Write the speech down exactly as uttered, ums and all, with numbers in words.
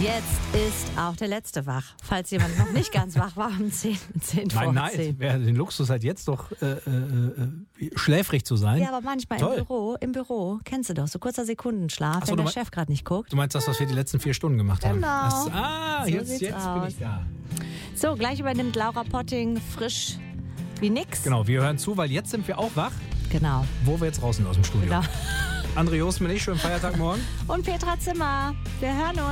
Jetzt ist auch der Letzte wach. Falls jemand noch nicht ganz wach war, um zehn, zehn vor Mein Neid, zehn. wer den Luxus hat, jetzt doch äh, äh, schläfrig zu sein. Ja, aber manchmal Toll. im Büro, im Büro, kennst du doch, so kurzer Sekundenschlaf, Ach so, wenn du der mein- Chef gerade nicht guckt. Du meinst das, was wir die letzten vier Stunden gemacht haben? Genau. Das, ah, So jetzt, sieht's jetzt bin aus. ich da. So, gleich übernimmt Laura Potting frisch wie nix. Genau, wir hören zu, weil jetzt sind wir auch wach, Genau. wo wir jetzt raus sind aus dem Studio. Genau. André Josten bin ich, schönen Feiertag morgen. Und Petra Zimmer, wir hören uns.